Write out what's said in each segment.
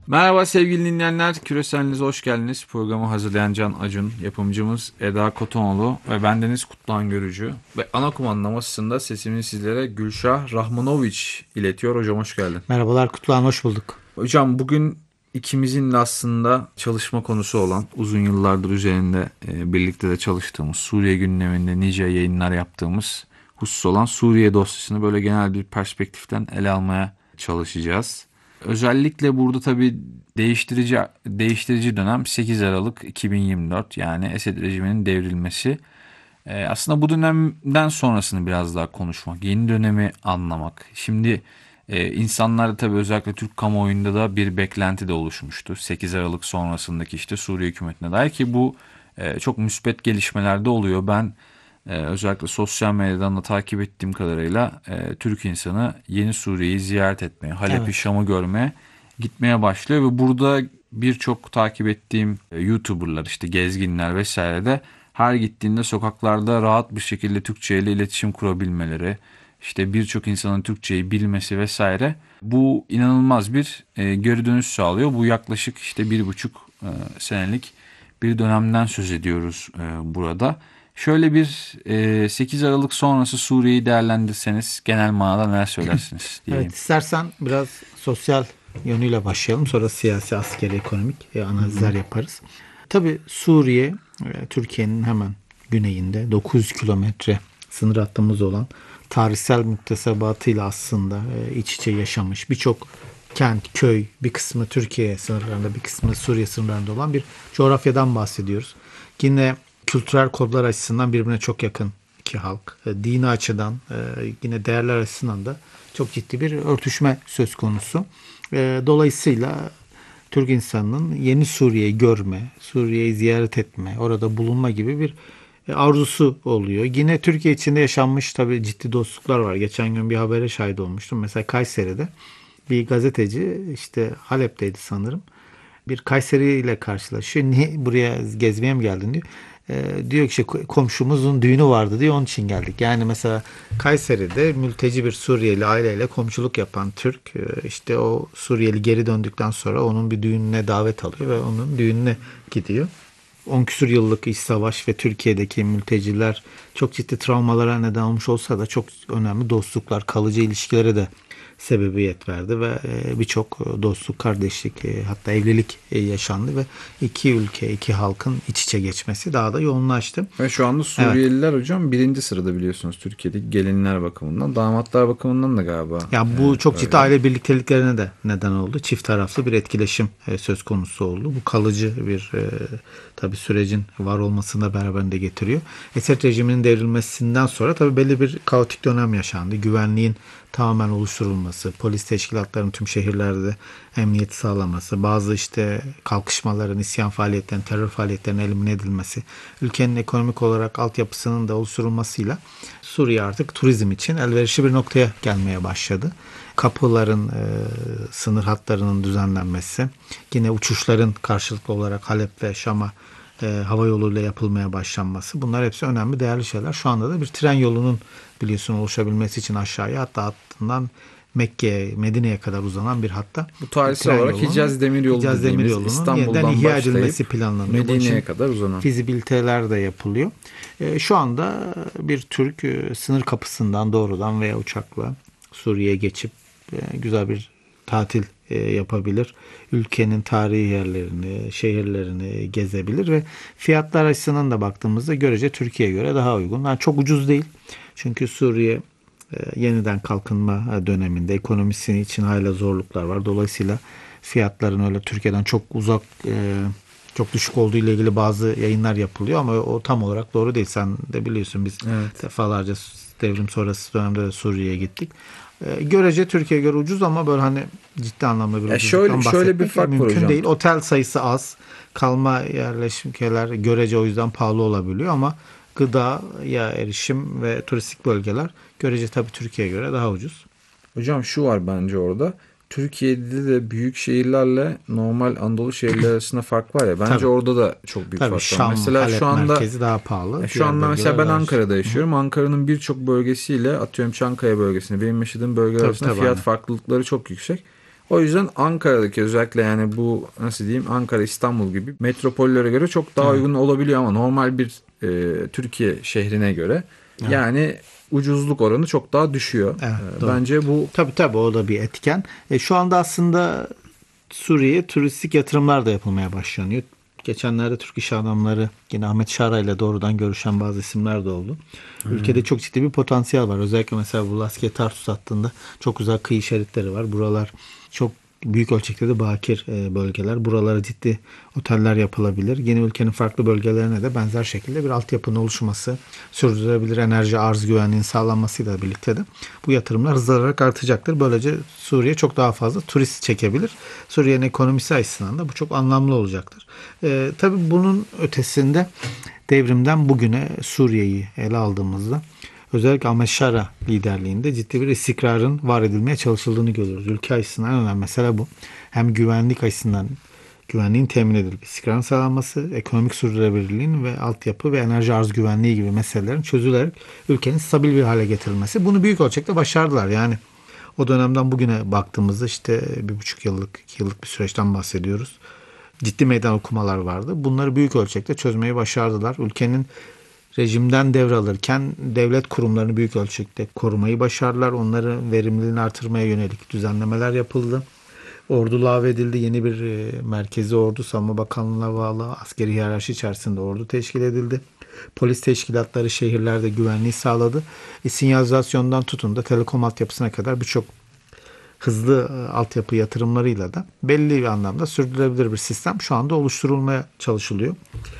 Merhaba sevgili dinleyenler, Küresel'inize hoş geldiniz. Programı hazırlayan Can Acun, yapımcımız Eda Kotonoğlu ve bendeniz Kutluhan Görücü. Ve ana kumanda masasında sesimi sizlere Gülşah Rahmanoviç iletiyor. Hocam hoş geldin. Merhabalar Kutluhan, hoş bulduk. Hocam bugün ikimizin de aslında çalışma konusu olan, uzun yıllardır üzerinde birlikte de çalıştığımız, Suriye gündeminde nice yayınlar yaptığımız husus olan Suriye dosyasını böyle genel bir perspektiften ele almaya çalışacağız. Özellikle burada tabii değiştirici dönem 8 Aralık 2024, yani Esed rejiminin devrilmesi. Aslında bu dönemden sonrasını biraz daha konuşmak, yeni dönemi anlamak. Şimdi insanlarda tabii özellikle Türk kamuoyunda da bir beklenti de oluşmuştu. 8 Aralık sonrasındaki işte Suriye hükümetine dair ki bu çok müspet gelişmelerde oluyor. Ben özellikle sosyal medyadan da takip ettiğim kadarıyla Türk insanı yeni Suriye'yi ziyaret etmeye, Halep'i, Evet. Şam'ı görmeye gitmeye başlıyor ve burada birçok takip ettiğim YouTuber'lar, işte gezginler vesaire de her gittiğinde sokaklarda rahat bir şekilde Türkçe ile iletişim kurabilmeleri, işte birçok insanın Türkçeyi bilmesi vesaire, bu inanılmaz bir geri dönüş sağlıyor. Bu yaklaşık işte 1,5 senelik bir dönemden söz ediyoruz burada. Şöyle bir 8 Aralık sonrası Suriye'yi değerlendirseniz genel manada neler söylersiniz diyeyim. Evet, istersen biraz sosyal yönüyle başlayalım. Sonra siyasi, askeri, ekonomik analizler yaparız. Tabii Suriye, Türkiye'nin hemen güneyinde 900 kilometre sınır hattımız olan, tarihsel müktesebatıyla aslında iç içe yaşamış birçok kent, köy, bir kısmı Türkiye sınırlarında, bir kısmı Suriye sınırlarında olan bir coğrafyadan bahsediyoruz. Yine kültürel kodlar açısından birbirine çok yakın iki halk. Dini açıdan, yine değerler açısından da çok ciddi bir örtüşme söz konusu. Dolayısıyla Türk insanının yeni Suriye'yi görme, Suriye'yi ziyaret etme, orada bulunma gibi bir arzusu oluyor. Yine Türkiye içinde yaşanmış tabii ciddi dostluklar var. Geçen gün bir habere şahit olmuştum. Mesela Kayseri'de bir gazeteci, işte Halep'teydi sanırım, bir Kayseri ile karşılaşıyor. Niye buraya gezmeye mi geldin diyor. Diyor ki işte komşumuzun düğünü vardı diyor, onun için geldik. Yani mesela Kayseri'de mülteci bir Suriyeli aileyle komşuluk yapan Türk, işte o Suriyeli geri döndükten sonra onun bir düğününe davet alıyor ve onun düğününe gidiyor. 10 küsur yıllık iç savaş ve Türkiye'deki mülteciler çok ciddi travmalara neden olmuş olsa da çok önemli dostluklar, kalıcı ilişkilere de sebebiyet verdi ve birçok dostluk, kardeşlik, hatta evlilik yaşandı ve iki ülke, iki halkın iç içe geçmesi daha da yoğunlaştı. Ve şu anda Evet. Suriyeliler hocam birinci sırada, biliyorsunuz, Türkiye'deki gelinler bakımından, damatlar bakımından da galiba Ya bu çok ciddi öyle. aile birlikteliklerine de neden oldu. Çift taraflı bir etkileşim söz konusu oldu. Bu kalıcı bir tabii sürecin var olmasını da beraberinde getiriyor. Esed rejiminin devrilmesinden sonra tabii belli bir kaotik dönem yaşandı. Güvenliğin tamamen oluşturulması, polis teşkilatlarının tüm şehirlerde emniyeti sağlaması, bazı işte kalkışmaların, isyan faaliyetlerinin, terör faaliyetlerinin elimine edilmesi, ülkenin ekonomik olarak altyapısının da oluşturulmasıyla Suriye artık turizm için elverişli bir noktaya gelmeye başladı. Kapıların, sınır hatlarının düzenlenmesi, yine uçuşların karşılıklı olarak Halep ve Şam'a hava yoluyla yapılmaya başlanması, bunlar hepsi önemli, değerli şeyler. Şu anda da bir tren yolunun biliyorsun oluşabilmesi için aşağıya, hatta hattından Mekke'ye, Medine'ye kadar uzanan bir hatta Bu bir tarihsel tren olarak yolunun, Hicaz Demiryolu Hicaz dediğimiz, Demiryolu'nun yeniden İstanbul'dan ihya edilmesi başlayıp planlanıyor. Bunun Medine'ye için kadar uzanan. fizibiliteler de yapılıyor. Şu anda bir Türk sınır kapısından doğrudan veya uçakla Suriye'ye geçip güzel bir tatil yapabilir. Ülkenin tarihi yerlerini, şehirlerini gezebilir ve fiyatlar açısından da baktığımızda görece Türkiye'ye göre daha uygun. Yani çok ucuz değil. Çünkü Suriye yeniden kalkınma döneminde, ekonomisi için hala zorluklar var. Dolayısıyla fiyatların öyle Türkiye'den çok uzak, çok düşük olduğu ile ilgili bazı yayınlar yapılıyor ama o tam olarak doğru değil. Sen de biliyorsun, biz Evet. defalarca devrim sonrası dönemde de Suriye'ye gittik. Görece Türkiye'ye göre ucuz ama böyle hani ciddi anlamda bir ucuzluktan Şöyle bir bahsetmek fark var mümkün hocam. değil. Otel sayısı az. Kalma yerleşimkeler görece o yüzden pahalı olabiliyor ama gıdaya erişim ve turistik bölgeler görece tabii Türkiye'ye göre daha ucuz. Hocam şu var bence orada. Türkiye'de de büyük şehirlerle normal Anadolu şehirleri arasında fark var ya. Bence Tabii. orada da çok büyük Tabii fark var. Şam, Mesela şu Halep anda merkezi daha pahalı. şu Diğer anda mesela bölgeler ben daha ucuz. Ankara'da Hı hı. yaşıyorum. Ankara'nın birçok bölgesiyle atıyorum Çankaya bölgesinde, benim yaşadığım bölgeler Tabii arasında tabii, fiyat aynen. farklılıkları çok yüksek. O yüzden Ankara'daki özellikle yani bu nasıl diyeyim Ankara, İstanbul gibi metropollere göre çok daha uygun olabiliyor ama normal bir Türkiye şehrine göre yani ucuzluk oranı çok daha düşüyor. Evet, doğru. Bence bu Tabii o da bir etken. Şu anda aslında Suriye'ye turistik yatırımlar da yapılmaya başlanıyor. Geçenlerde Türk iş adamları yine Ahmet Şara ile doğrudan görüşen bazı isimler de oldu. Ülkede çok ciddi bir potansiyel var. Özellikle mesela bu Laskiye Tartus hattında çok güzel kıyı şeritleri var. Buralar çok büyük ölçekte de bakir bölgeler. Buralara ciddi oteller yapılabilir. Yeni ülkenin farklı bölgelerine de benzer şekilde bir altyapının oluşması, sürdürülebilir enerji arz güvenliğinin sağlanmasıyla birlikte de bu yatırımlar hızlanarak artacaktır. Böylece Suriye çok daha fazla turist çekebilir. Suriye'nin ekonomisi açısından da bu çok anlamlı olacaktır. Tabii bunun ötesinde devrimden bugüne Suriye'yi ele aldığımızda özellikle Ahmet Şara liderliğinde ciddi bir istikrarın var edilmeye çalışıldığını görüyoruz. Ülke açısından en önemli mesele bu. Hem güvenlik açısından güvenliğin temin edilip istikrarın sağlanması, ekonomik sürdürülebilirliğin ve altyapı ve enerji arz güvenliği gibi meselelerin çözülerek ülkenin stabil bir hale getirilmesi. Bunu büyük ölçekte başardılar. Yani o dönemden bugüne baktığımızda işte 1,5 yıllık, 2 yıllık bir süreçten bahsediyoruz. Ciddi meydan okumalar vardı. Bunları büyük ölçekte çözmeyi başardılar. Ülkenin rejimden devralırken devlet kurumlarını büyük ölçekte korumayı başardılar. Onların verimliliğini artırmaya yönelik düzenlemeler yapıldı. Ordu lağvedildi. Yeni bir merkezi ordu, Savunma Bakanlığı'na bağlı askeri hiyerarşi içerisinde ordu teşkil edildi. Polis teşkilatları şehirlerde güvenliği sağladı. Sinyalizasyondan tutun da telekom altyapısına kadar birçok hızlı altyapı yatırımlarıyla da belli bir anlamda sürdürülebilir bir sistem şu anda oluşturulmaya çalışılıyor.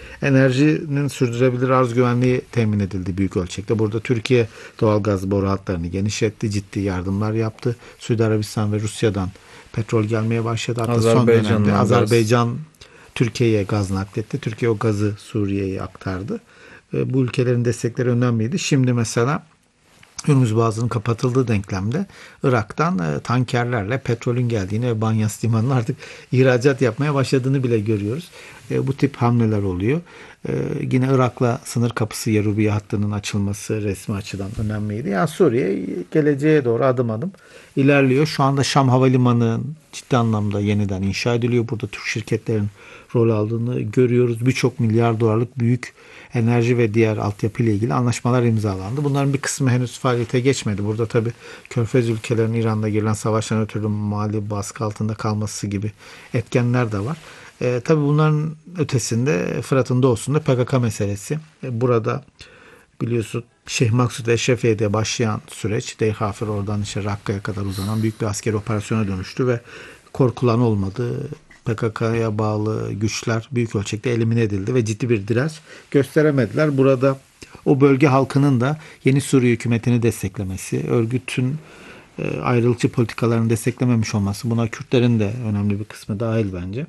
Enerjinin sürdürülebilir arz güvenliği temin edildi büyük ölçekte. Burada Türkiye doğalgaz boru hatlarını genişletti, ciddi yardımlar yaptı. Suudi Arabistan ve Rusya'dan petrol gelmeye başladı. Hatta son dönemde Azerbaycan Türkiye'ye gaz nakletti. Türkiye o gazı Suriye'ye aktardı. Bu ülkelerin destekleri önemliydi. Şimdi mesela Hürmüz Boğazı'nın kapatıldığı denklemde Irak'tan tankerlerle petrolün geldiğini ve Banyas Limanı'nın artık ihracat yapmaya başladığını bile görüyoruz. Bu tip hamleler oluyor. Yine Irak'la sınır kapısı Yerubiye hattının açılması resmi açıdan önemliydi. Yani Suriye geleceğe doğru adım adım ilerliyor. Şu anda Şam Havalimanı ciddi anlamda yeniden inşa ediliyor. Burada Türk şirketlerin rol aldığını görüyoruz. Birçok milyar dolarlık büyük enerji ve diğer altyapı ile ilgili anlaşmalar imzalandı. Bunların bir kısmı henüz faaliyete geçmedi. Burada tabii Körfez ülkelerinin İran'da girilen savaştan ötürü mali baskı altında kalması gibi etkenler de var. Tabii bunların ötesinde Fırat'ın doğusunda PKK meselesi. Burada biliyorsun Şeyh Maksud Eşrefiye'de başlayan süreç Deyhafir oradan işte Rakka'ya kadar uzanan büyük bir askeri operasyona dönüştü ve korkulan olmadı. PKK'ya bağlı güçler büyük ölçekte elimine edildi ve ciddi bir direnç gösteremediler. Burada o bölge halkının da yeni Suriye hükümetini desteklemesi, örgütün ayrılıkçı politikalarını desteklememiş olması, buna Kürtlerin de önemli bir kısmı dahil bence.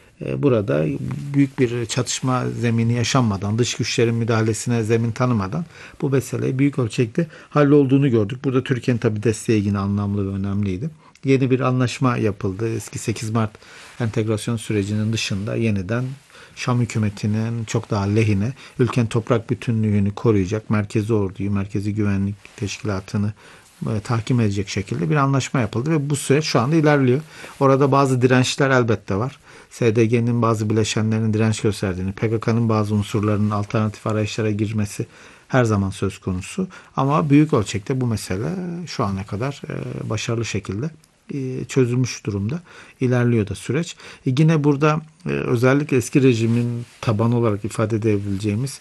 Burada büyük bir çatışma zemini yaşanmadan, dış güçlerin müdahalesine zemin tanımadan bu meseleyi büyük ölçekte hallolduğunu gördük. Burada Türkiye'nin tabii desteği yine anlamlı ve önemliydi. Yeni bir anlaşma yapıldı. Eski 8 Mart entegrasyon sürecinin dışında yeniden Şam hükümetinin çok daha lehine ülkenin toprak bütünlüğünü koruyacak merkezi orduyu, merkezi güvenlik teşkilatını tahkim edecek şekilde bir anlaşma yapıldı ve bu süreç şu anda ilerliyor. Orada bazı dirençler elbette var. SDG'nin bazı bileşenlerinin direnç gösterdiğini, PKK'nın bazı unsurlarının alternatif arayışlara girmesi her zaman söz konusu. Ama büyük ölçekte bu mesele şu ana kadar başarılı şekilde çözülmüş durumda. İlerliyor da süreç. Yine burada özellikle eski rejimin tabanı olarak ifade edebileceğimiz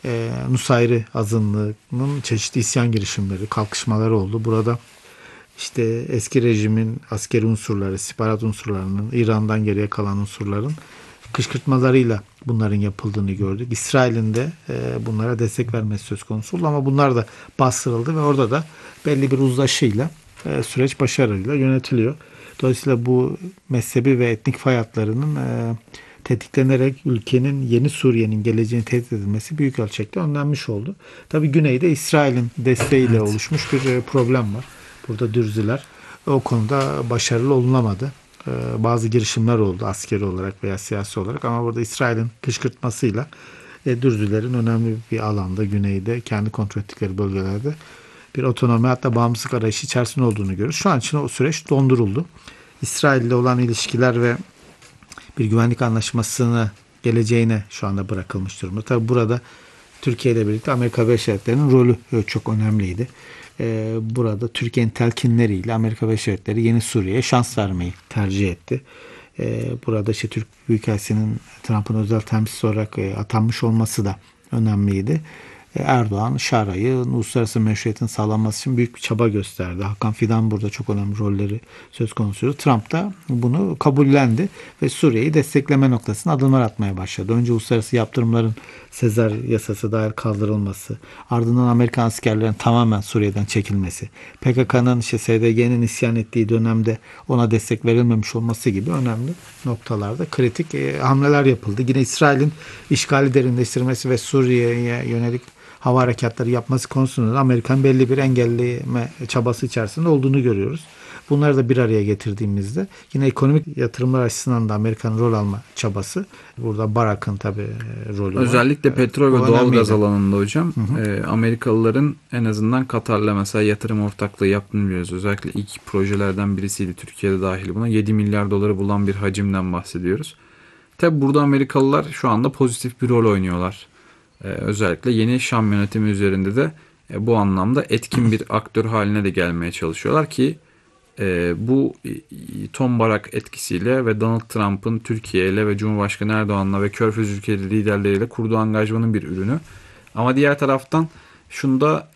Nusayri azınlığının çeşitli isyan girişimleri, kalkışmaları oldu. Burada işte eski rejimin askeri unsurları, istihbarat unsurlarının, İran'dan geriye kalan unsurların kışkırtmalarıyla bunların yapıldığını gördük. İsrail'in de bunlara destek vermesi söz konusu oldu ama bunlar da bastırıldı ve orada da belli bir uzlaşıyla süreç başarıyla yönetiliyor. Dolayısıyla bu mezhebi ve etnik fay hatlarının tetiklenerek ülkenin yeni Suriye'nin geleceğini tehdit edilmesi büyük ölçekte önlenmiş oldu. Tabii güneyde İsrail'in desteğiyle oluşmuş bir problem var. Burada Dürzüler o konuda başarılı olunamadı. Bazı girişimler oldu askeri olarak veya siyasi olarak ama burada İsrail'in kışkırtmasıyla Dürzülerin önemli bir alanda güneyde kendi kontrol ettikleri bölgelerde bir otonomi hatta bağımsızlık arayışı içerisinde olduğunu görüyoruz. Şu an için o süreç donduruldu. İsrail'le olan ilişkiler ve bir güvenlik anlaşmasını geleceğine şu anda bırakılmış durumda. Tabi burada Türkiye ile birlikte Amerika Birleşik Devletleri'nin rolü çok önemliydi. Burada Türkiye'nin telkinleriyle Amerika Birleşik Devletleri yeni Suriye'ye şans vermeyi tercih etti. Burada işte Türk Büyükelçisi'nin Trump'ın özel temsilcisi olarak atanmış olması da önemliydi. Erdoğan, Şara'yı uluslararası meşruiyetin sağlanması için büyük bir çaba gösterdi. Hakan Fidan burada çok önemli rolleri söz konusuydu. Trump da bunu kabullendi ve Suriye'yi destekleme noktasına adımlar atmaya başladı. Önce uluslararası yaptırımların Sezar yasası dahil kaldırılması, ardından Amerikan askerlerin tamamen Suriye'den çekilmesi, PKK'nın SDG'nin isyan ettiği dönemde ona destek verilmemiş olması gibi önemli noktalarda kritik hamleler yapıldı. Yine İsrail'in işgali derinleştirmesi ve Suriye'ye yönelik hava harekatları yapması konusunda da Amerikan belli bir engelleme çabası içerisinde olduğunu görüyoruz. Bunları da bir araya getirdiğimizde yine ekonomik yatırımlar açısından da Amerika'nın rol alma çabası. Burada Barak'ın tabii rolü var. Özellikle petrol ve Bu doğal gaz önemliydi. alanında hocam Amerikalıların en azından Katar'la mesela yatırım ortaklığı yaptığını biliyoruz. Özellikle ilk projelerden birisiydi, Türkiye'de dahil buna. 7 milyar doları bulan bir hacimden bahsediyoruz. Tabi burada Amerikalılar şu anda pozitif bir rol oynuyorlar. Özellikle yeni Şam yönetimi üzerinde de bu anlamda etkin bir aktör haline de gelmeye çalışıyorlar ki bu Tom Barak etkisiyle ve Donald Trump'ın Türkiye ile ve Cumhurbaşkanı Erdoğan'la ve Körfez ülkeleri liderleriyle kurduğu angajmanın bir ürünü. Ama diğer taraftan şunu da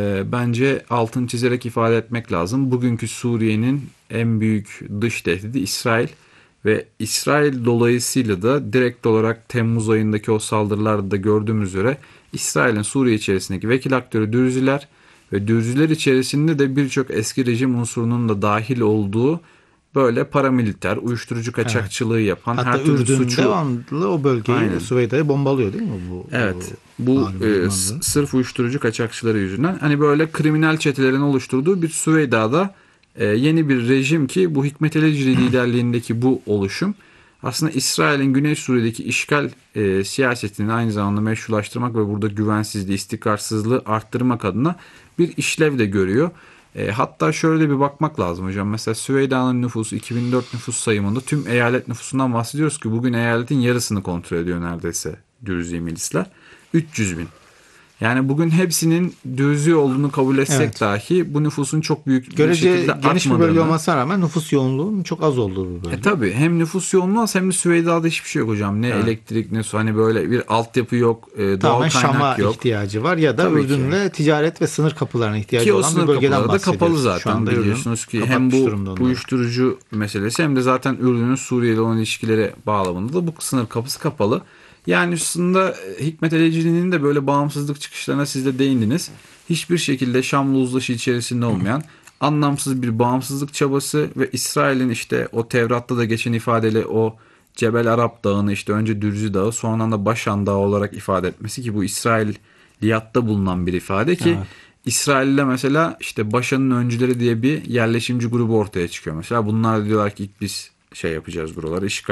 bence altını çizerek ifade etmek lazım. Bugünkü Suriye'nin en büyük dış tehdidi İsrail. Ve İsrail dolayısıyla da direkt olarak Temmuz ayındaki o saldırılarda da gördüğümüz üzere İsrail'in Suriye içerisindeki vekil aktörü Dürziler ve Dürziler içerisinde de birçok eski rejim unsurunun da dahil olduğu böyle paramiliter, uyuşturucu kaçakçılığı yapan Hatta her türlü Ürdün suçu. devamlı o bölgeyi, Aynen. Süveyda'yı bombalıyor değil mi? Evet. Bu malum uzmanlığı. sırf uyuşturucu kaçakçıları yüzünden hani böyle kriminal çetelerin oluşturduğu bir Süveyda'da yeni bir rejim ki bu Hikmet Elecri liderliğindeki bu oluşum aslında İsrail'in Güney Suriye'deki işgal siyasetini aynı zamanda meşrulaştırmak ve burada güvensizliği, istikrarsızlığı arttırmak adına bir işlev de görüyor. Hatta şöyle de bir bakmak lazım hocam. Mesela Süveyda'nın nüfusu 2004 nüfus sayımında tüm eyalet nüfusundan bahsediyoruz ki bugün eyaletin yarısını kontrol ediyor neredeyse Dürzi milisler. 300 bin. Yani bugün hepsinin Dürzi olduğunu kabul etsek Evet. dahi bu nüfusun çok büyük bir Görece şekilde geniş bir bölge artmadığını. olmasına rağmen nüfus yoğunluğunun çok az olduğu bir bölge. Tabii hem nüfus yoğunluğu az hem de Süveyda'da hiçbir şey yok hocam. Ne elektrik ne su, hani böyle bir altyapı yok, doğal Tamamen kaynak Şam'a yok. ihtiyacı var ya da Tabii ki. Ürdün'le ticaret ve sınır kapılarına ihtiyacı Ki o olan bir sınır bölgeden kapıları da bahsediyoruz. kapalı Şu zaten anda Ürdün biliyorsunuz ki hem kapatmış bu durumda onları. uyuşturucu meselesi hem de zaten Ürdün'ün Suriye ile olan ilişkileri bağlamında da bu sınır kapısı kapalı. Yani aslında Hikmet Elecri'nin de böyle bağımsızlık çıkışlarına siz de değindiniz. Hiçbir şekilde Şam'la uzlaşı içerisinde olmayan anlamsız bir bağımsızlık çabası ve İsrail'in işte o Tevrat'ta da geçen ifadeli o Cebel Arap Dağı'nı işte önce Dürzi Dağı sonradan da Başan Dağı olarak ifade etmesi ki bu İsrailiyatta bulunan bir ifade ki Evet. İsrail'de mesela işte Başan'ın öncüleri diye bir yerleşimci grubu ortaya çıkıyor mesela. Bunlar da diyorlar ki ilk biz şey yapacağız buraları, işgal